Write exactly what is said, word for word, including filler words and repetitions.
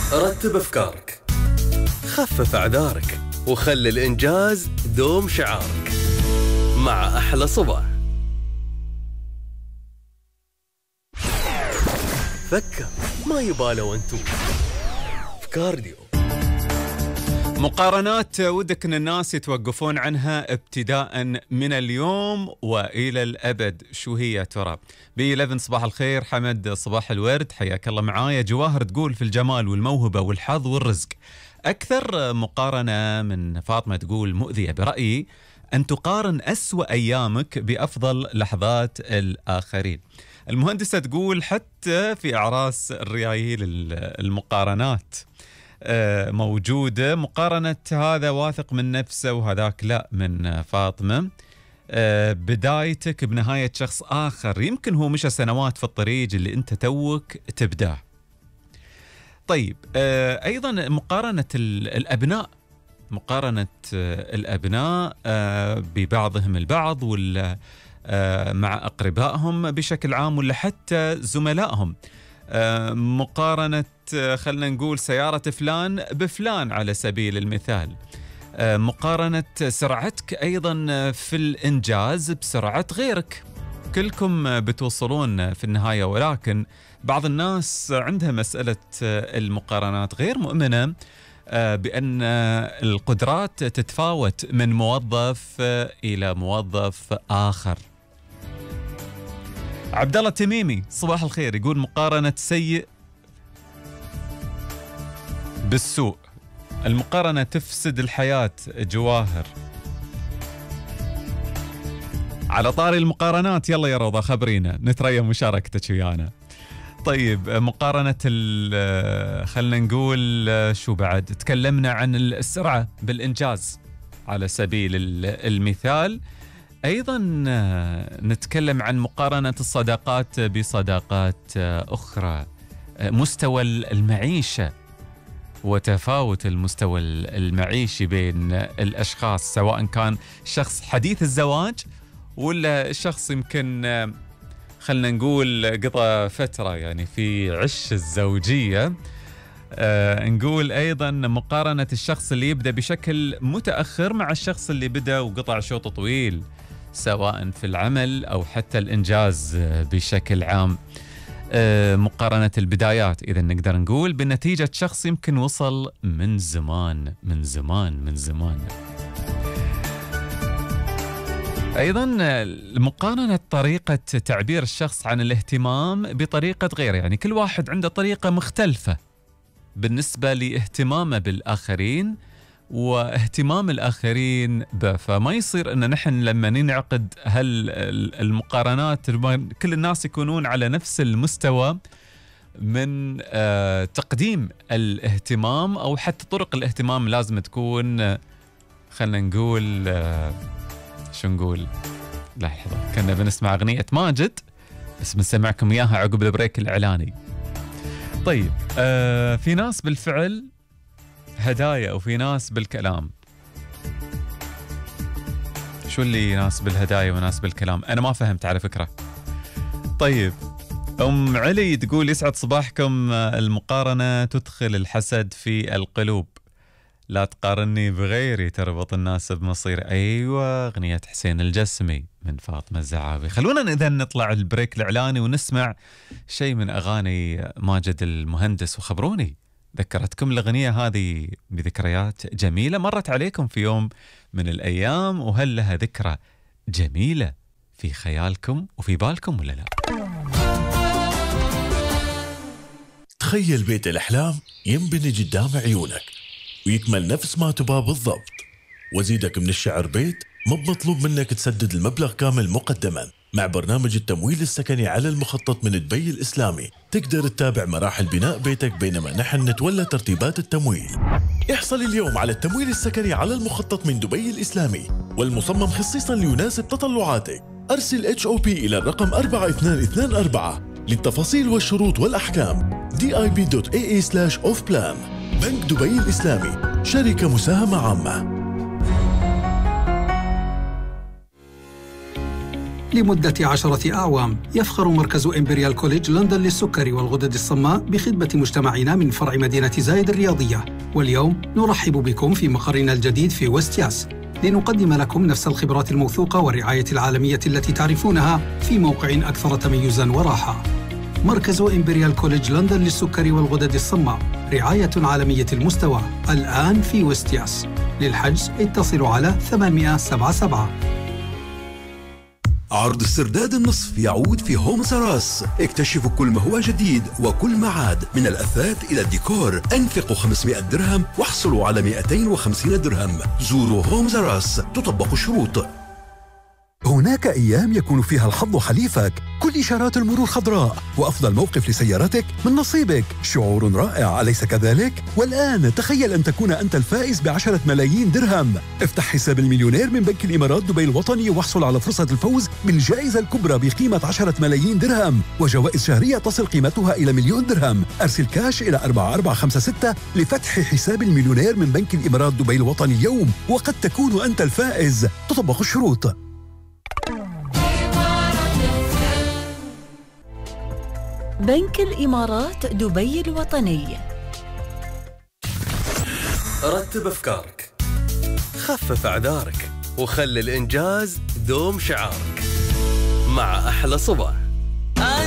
رتب أفكارك، خفف أعذارك، وخلي الإنجاز دوم شعارك مع أحلى صباح. فكر ما يباله وانتو في كارديو. مقارنات ودك ان الناس يتوقفون عنها ابتداء من اليوم والى الابد، شو هي ترى؟ بي إحدى عشر صباح الخير، حمد صباح الورد، حياك الله معايا. جواهر تقول في الجمال والموهبه والحظ والرزق. اكثر مقارنه من فاطمه تقول مؤذيه برايي ان تقارن أسوأ ايامك بافضل لحظات الاخرين. المهندسه تقول حتى في اعراس الريايل المقارنات موجودة، مقارنة هذا واثق من نفسه وهذاك لا. من فاطمة بدايتك بنهاية شخص آخر، يمكن هو مشى سنوات في الطريق اللي أنت توك تبداه. طيب أيضا مقارنة الأبناء، مقارنة الأبناء ببعضهم البعض ولا مع أقربائهم بشكل عام ولا حتى زملائهم. مقارنة خلنا نقول سيارة فلان بفلان على سبيل المثال. مقارنة سرعتك أيضا في الإنجاز بسرعة غيرك. كلكم بتوصلون في النهاية، ولكن بعض الناس عندها مسألة المقارنات غير مؤمنة بأن القدرات تتفاوت من موظف إلى موظف آخر. عبد الله التميمي صباح الخير يقول مقارنة سيء بالسوء، المقارنة تفسد الحياة. جواهر على طاري المقارنات، يلا يا روضة خبرينا، نتريا مشاركتك ويانا. طيب مقارنة خلنا نقول شو بعد، تكلمنا عن السرعة بالإنجاز على سبيل المثال. أيضا نتكلم عن مقارنة الصداقات بصداقات أخرى، مستوى المعيشة وتفاوت المستوى المعيشي بين الأشخاص، سواء كان شخص حديث الزواج ولا شخص يمكن خلنا نقول قضى فترة يعني في عش الزوجية. آه نقول أيضا مقارنة الشخص اللي يبدأ بشكل متأخر مع الشخص اللي بدأ وقطع شوط طويل، سواء في العمل أو حتى الإنجاز بشكل عام. آه مقارنة البدايات، إذا نقدر نقول بنتيجة شخص يمكن وصل من زمان من زمان من زمان. أيضا مقارنة طريقة تعبير الشخص عن الاهتمام بطريقة غيره، يعني كل واحد عنده طريقة مختلفة بالنسبة لاهتمامه بالآخرين واهتمام الآخرين به. فما يصير أن نحن لما ننعقد هالمقارنات كل الناس يكونون على نفس المستوى من آه تقديم الاهتمام، أو حتى طرق الاهتمام لازم تكون خلنا نقول آه شو نقول. لحظة كنا بنسمع أغنية ماجد بس بنسمعكم إياها عقب البريك الإعلاني. طيب آه في ناس بالفعل هدايا وفي ناس بالكلام. شو اللي ناس بالهدايا وناس بالكلام؟ أنا ما فهمت على فكرة. طيب أم علي تقول يسعد صباحكم، المقارنة تدخل الحسد في القلوب، لا تقارني بغيري تربط الناس بمصير. أيوة أغنية حسين الجسمي من فاطمة الزعابي. خلونا إذا نطلع البريك الإعلاني ونسمع شيء من أغاني ماجد المهندس، وخبروني ذكرتكم الأغنية هذه بذكريات جميلة مرت عليكم في يوم من الأيام، وهل لها ذكرى جميلة في خيالكم وفي بالكم ولا لا؟ تخيل بيت الأحلام ينبني قدام عيونك ويكمل نفس ما تباه بالضبط، وزيدك من الشعر بيت مو مطلوب منك تسدد المبلغ كامل مقدما. مع برنامج التمويل السكني على المخطط من دبي الإسلامي تقدر تتابع مراحل بناء بيتك بينما نحن نتولى ترتيبات التمويل. احصل اليوم على التمويل السكني على المخطط من دبي الإسلامي والمصمم خصيصا ليناسب تطلعاتك. أرسل إتش أو بي إلى الرقم أربعة اثنين اثنين أربعة للتفاصيل والشروط والأحكام. دي آي بي دوت إيه إي سلاش أوف بلان. بنك دبي الإسلامي، شركة مساهمة عامة. لمدة عشرة أعوام. يفخر مركز إمبريال كوليدج لندن للسكري والغدد الصماء بخدمة مجتمعنا من فرع مدينة زايد الرياضية. واليوم نرحب بكم في مقرنا الجديد في ويست ياس لنقدم لكم نفس الخبرات الموثوقة والرعاية العالمية التي تعرفونها في موقع أكثر تميزاً وراحة. مركز إمبريال كوليدج لندن للسكري والغدد الصماء، رعاية عالمية المستوى، الآن في ويست ياس. للحجز اتصلوا على ثمانية سبعة سبعة. عرض استرداد النصف يعود في هوم سراس. اكتشفوا كل ما هو جديد وكل ما عاد، من الأثاث إلى الديكور. أنفقوا خمسمائة درهم واحصلوا على مئتين وخمسين درهم. زوروا هوم سراس، تطبق الشروط. هناك أيام يكون فيها الحظ حليفك، كل إشارات المرور خضراء، وأفضل موقف لسيارتك من نصيبك. شعور رائع، أليس كذلك؟ والآن تخيل أن تكون أنت الفائز بعشرة ملايين درهم. افتح حساب المليونير من بنك الإمارات دبي الوطني واحصل على فرصة الفوز بالجائزة الكبرى بقيمة عشرة ملايين درهم، وجوائز شهرية تصل قيمتها إلى مليون درهم. أرسل كاش إلى أربعة أربعة خمسة ستة لفتح حساب المليونير من بنك الإمارات دبي الوطني اليوم، وقد تكون أنت الفائز. تطبق الشروط. بنك الإمارات دبي الوطني. رتب أفكارك، خفف أعذارك، وخلي الإنجاز دوم شعارك. مع أحلى صباح